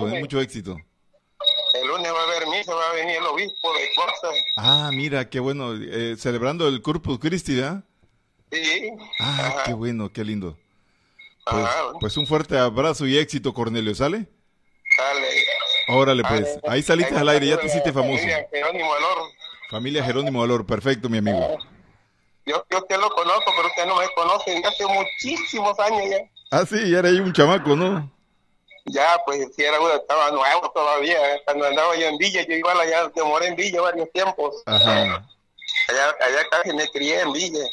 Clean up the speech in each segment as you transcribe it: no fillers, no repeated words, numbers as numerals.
mucho éxito. El lunes va a haber misa, va a venir el obispo de Costa. Ah, mira, qué bueno, celebrando el Corpus Christi, ¿verdad? Sí, Ah, qué ajá, bueno, qué lindo. ajá, Pues un fuerte abrazo y éxito, Cornelio, ¿sale? dale, Órale, dale. pues, ahí Ahí saliste me al aire, ya saluda te hiciste la famoso. familia Jerónimo Alor. Familia Jerónimo Valor, perfecto, mi amigo. Yo usted lo conozco, pero usted no me conoce desde hace muchísimos años ya. Ah, sí, era ahí un chamaco, ¿no? Ya, pues si era uno, estaba nuevo todavía. Cuando andaba yo en Villa, yo igual allá demoré en Villa varios tiempos. Ajá. Allá casi me crié en Villa.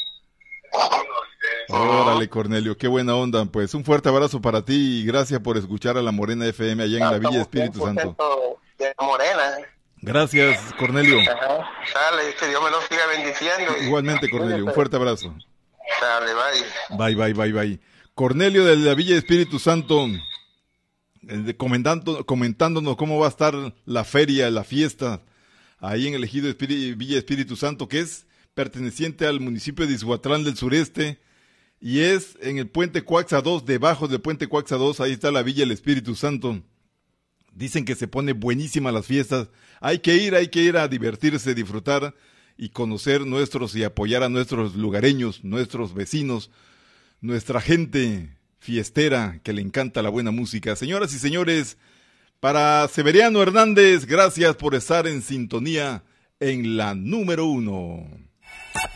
Órale, Cornelio, qué buena onda. Pues un fuerte abrazo para ti y gracias por escuchar a La Morena FM allá en la Villa Estamos Espíritu Santo. 100% de Morena. Gracias, Cornelio. Ajá. Dale, que Dios me lo siga bendiciendo. Igualmente, Cornelio, un Cuídese. fuerte abrazo. Dale, bye. Bye, bye, bye, bye. Cornelio de la Villa Espíritu Santo, comentándonos cómo va a estar la feria, la fiesta, ahí en el ejido Villa Espíritu Santo, que es perteneciente al municipio de Izhuatlán del Sureste, y es en el Puente Coaxa 2, debajo del Puente Coaxa 2, ahí está la Villa del Espíritu Santo. Dicen que se pone buenísima las fiestas. Hay que ir a divertirse, disfrutar y conocer nuestros y apoyar a nuestros lugareños, nuestros vecinos, nuestra gente fiestera que le encanta la buena música. Señoras y señores, para Severiano Hernández, gracias por estar en sintonía en la número 1.